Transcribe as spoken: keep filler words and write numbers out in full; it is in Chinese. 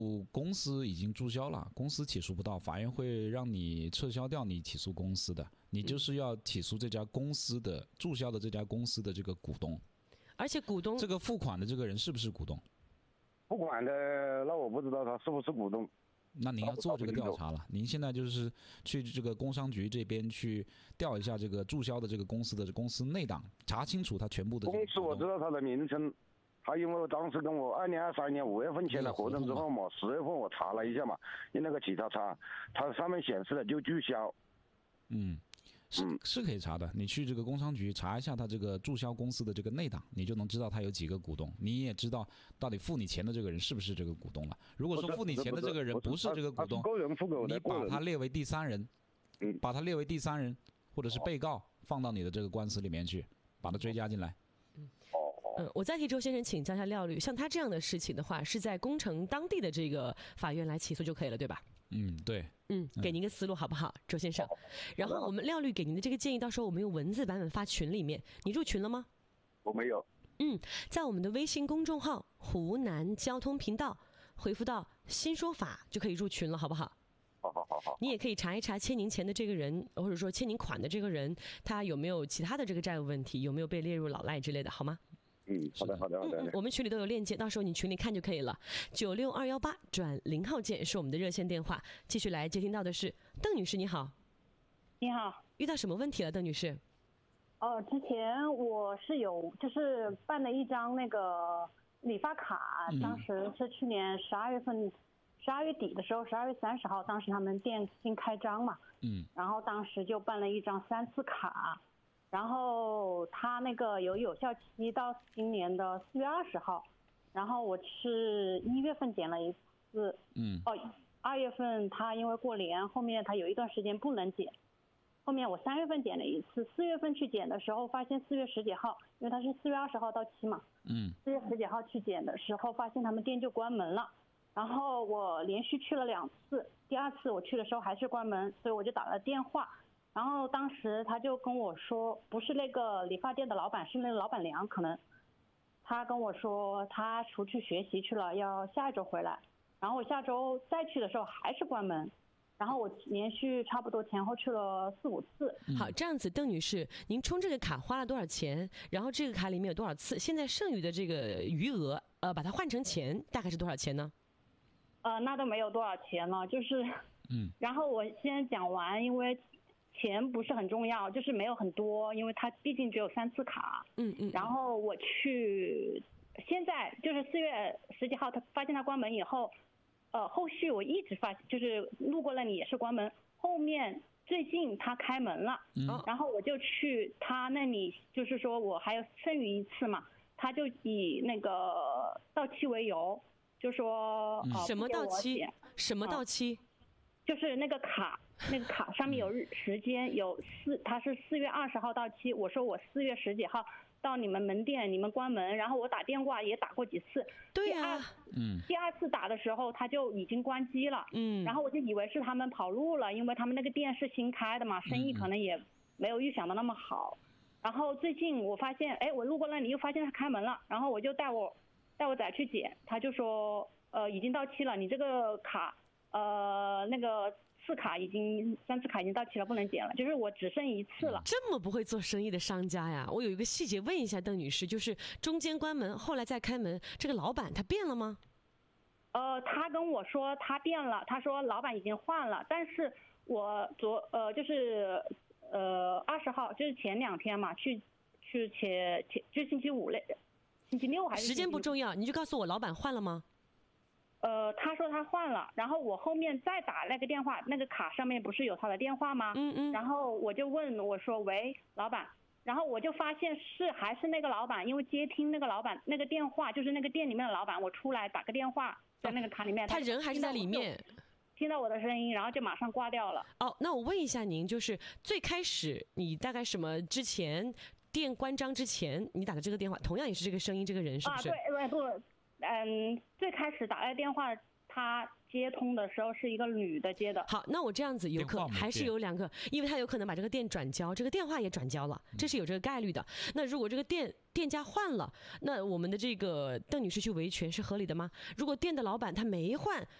公司已经注销了，公司起诉不到，法院会让你撤销掉你起诉公司的，你就是要起诉这家公司的注销的这家公司的这个股东， 而且股东这个付款的这个人是不是股东？ 付款的那我不知道他是不是股东。 那您要做这个调查了，您现在就是去这个工商局这边去调一下这个注销的这个公司的公司内档，查清楚他全部的这个公司我知道他的名称，他因为我当时跟我二零二三年五月份签了合同之后嘛，十月份我查了一下嘛，用那个企查查，它上面显示的就注销。 嗯。是是可以查的，你去这个工商局查一下他这个注销公司的这个内档，你就能知道他有几个股东，你也知道到底付你钱的这个人是不是这个股东了。如果说付你钱的这个人不是这个股东，你把他列为第三人，把他列为第三人或者是被告，放到你的这个官司里面去，把他追加进来。 嗯，嗯，我再替周先生请教一下廖律，像他这样的事情的话，是在工程当地的这个法院来起诉就可以了，对吧？ 嗯，对。 嗯，给您个思路好不好，周先生？然后我们廖律给您的这个建议，到时候我们用文字版本发群里面，你入群了吗？ 我没有。 嗯，在我们的微信公众号湖南交通频道回复到新说法就可以入群了，好不好？ 好好好好。 你也可以查一查欠您钱的这个人，或者说欠您款的这个人，他有没有其他的这个债务问题，有没有被列入老赖之类的，好吗？ 嗯，好的好的好的、 嗯。我们群里都有链接，到时候你群里看就可以了。九六二幺八转零号键是我们的热线电话。继续来接听到的是邓女士，你好。 你好。 遇到什么问题了，邓女士？ 哦，之前我是有就是办了一张那个理发卡， 嗯、 当时是去年十二月份，十二月底的时候，十二月三十号，当时他们店新开张嘛， 嗯， 然后当时就办了一张三次卡。然后他那个有有效期到今年的四月二十号，然后我是一月份减了一次， 嗯， 哦，二月份他因为过年，后面他有一段时间不能减，后面我三月份减了一次，四月份去减的时候发现四月十几号，因为他是四月二十号到期嘛， 嗯， 四月十几号去减的时候发现他们店就关门了，然后我连续去了两次，第二次我去的时候还是关门，所以我就打了电话。然后当时他就跟我说，不是那个理发店的老板，是那个老板娘，可能他跟我说他出去学习去了，要下一周回来。然后我下周再去的时候还是关门，然后我连续差不多前后去了四五次。 好，这样子，邓女士，您充这个卡花了多少钱？然后这个卡里面有多少次？现在剩余的这个余额，呃，把它换成钱，大概是多少钱呢？ 呃，那都没有多少钱了，就是， 嗯。然后我先讲完，因为钱不是很重要，就是没有很多，因为它毕竟只有三次卡。 嗯嗯。 然后我去，现在就是四月十几号，他发现他关门以后，呃，后续我一直发，就是路过那里也是关门。后面最近他开门了， 嗯， 然后我就去他那里，就是说我还有剩余一次嘛，他就以那个到期为由，就说、 嗯呃、什么到期？什么到期？ 呃就是那个卡，那个卡上面有日时间，有四，它是四月二十号到期。我说我四月十几号到你们门店，你们关门，然后我打电话也打过几次。 对呀、啊， 嗯， 第二次打的时候他就已经关机了， 嗯， 然后我就以为是他们跑路了，因为他们那个店是新开的嘛，生意可能也没有预想的那么好。然后最近我发现，哎，我路过那里又发现他开门了，然后我就带我带我仔去检，他就说，呃，已经到期了，你这个卡。呃，那个次卡已经三次卡已经到期了，不能减了，就是我只剩一次了。 这么不会做生意的商家呀！我有一个细节问一下邓女士，就是中间关门，后来再开门，这个老板他变了吗？ 呃，他跟我说他变了，他说老板已经换了，但是我昨呃就是呃二十号，就是前两天嘛，去去前前就星期五嘞，星期六还是？ 时间不重要，你就告诉我老板换了吗？ 呃，他说他换了，然后我后面再打那个电话，那个卡上面不是有他的电话吗？ 嗯嗯。 然后我就问我说：“喂，老板。”然后我就发现是还是那个老板，因为接听那个老板那个电话就是那个店里面的老板，我出来打个电话在那个卡里面， 哦、他人还是在里面， 听到我的声音，然后就马上挂掉了。 哦，那我问一下您，就是最开始你大概什么之前店关张之前你打的这个电话，同样也是这个声音这个人是不是？ 啊，对对不。嗯，最开始打来电话，他接通的时候是一个女的接的。 好，那我这样子有可能还是有两个，因为他有可能把这个店转交，这个电话也转交了，这是有这个概率的。那如果这个店店家换了，那我们的这个邓女士去维权是合理的吗？如果店的老板他没换，